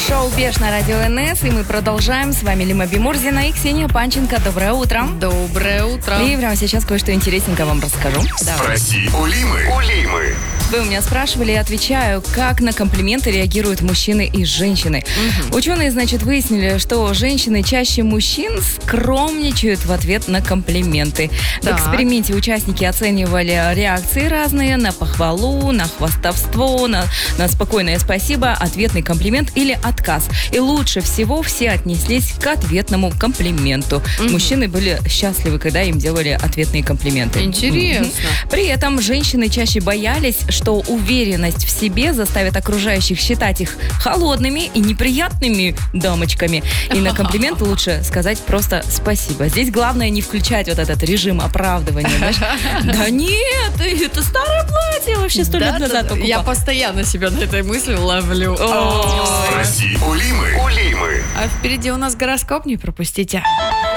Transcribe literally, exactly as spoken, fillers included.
Шоу «Беш» на радио эн эс, и мы продолжаем. С вами Лима Бимурзина и Ксения Панченко. Доброе утро. Доброе утро. И прямо сейчас кое-что интересненькое вам расскажу. Спроси у Лимы. У Лимы. Вы у меня спрашивали, я отвечаю, как на комплименты реагируют мужчины и женщины. Угу. Ученые, значит, выяснили, что женщины чаще мужчин скромничают в ответ на комплименты. Так. В эксперименте участники оценивали реакции разные на похвалу, на хвастовство, на, на спокойное спасибо, ответный комплимент или отказ. И лучше всего все отнеслись к ответному комплименту. Угу. Мужчины были счастливы, когда им делали ответные комплименты. Интересно. Угу. При этом женщины чаще боялись, что уверенность в себе заставит окружающих считать их холодными и неприятными дамочками. И на комплимент лучше сказать просто спасибо. Здесь главное не включать вот этот режим оправдывания. Да нет, это старое платье, вообще сто лет назад покупала. Я постоянно себя на этой мысли ловлю. Спроси у Лимы. У Лимы. А впереди у нас гороскоп, не пропустите.